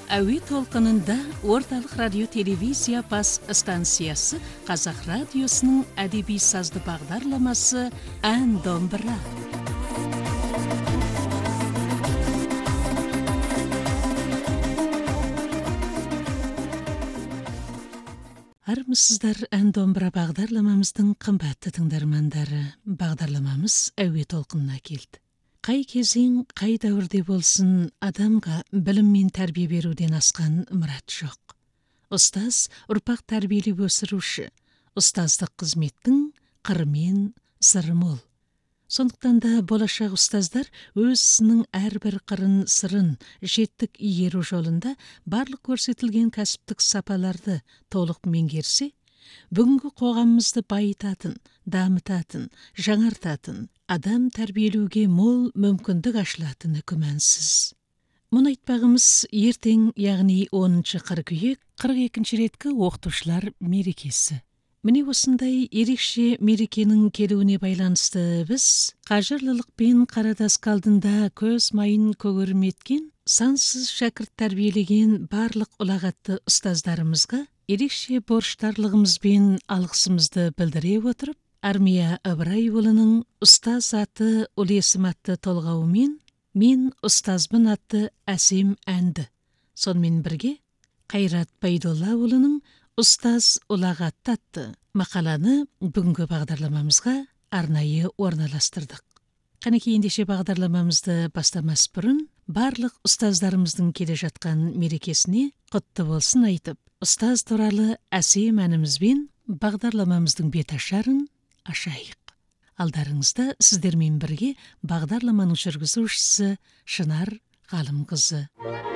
Әуе толқынында орталық радио телевизия бас станциясы Қазақ радиосының әдеби сазды бағдарламасы «Ән домбыра». Армысыздар, «Ән домбыра» бағдарламамыздың қымбатты тыңдармандары. Бағдарламамыз әуе толқынына келді. Қай кезең, қай дәуірде болсын, адамға білім мен тәрбие беруден асқан мұрат жоқ. Ұстаз ұрпақ тәрбиелеп өсіруші, ұстаздық қызметтің қыры мен сыры мол. Сондықтан да болашақ ұстаздар өз ісінің әрбір қырын сырын жеттік игеру жолында барлық көрсетілген кәсіптік сапаларды толық меңгерсе, бүгінгі қоғамымызды байытатын, дамытатын, жаңартатын, адам тәрбиелеуге мол мүмкіндік ашылатыны күмәнсіз. Мұны айтпағымыз ертең, яғни 10 қыркүйек 42-ші реткі оқытушылар мерекесі. Міне осындай ерекше мерекенің келуіне байланысты біз қажырлылық пен қарадасқа алдында көз майын көгерім еткен, сансыз шәкірт тәрбиелеген барлық ұлағатты ұстаздарымызға ерекше борыштарлығымыз бен алғысымызды білдіре отырып, Армия Ыбырайұлының «Ұстаз аты ұл есім» атты толғауымен «Мен ұстазбын» атты әсем әнді, сонымен бірге Қайрат Байдоллаұлының «Ұстаз ұлағатты» атты мақаланы бүгінгі бағдарламамызға арнайы орналастырдық. Қанекей ендеше бағдарламамызды бастамас бұрын барлық ұстаздарымыздың келе жатқан мерекесіне құтты болсын айтып, ұстаз туралы әсем әнімізбен бағдарламамыздың беташарын ашайық. Алдарыңызда сіздермен бірге бағдарламаның жүргізушісі Шынар Ғалымқызы.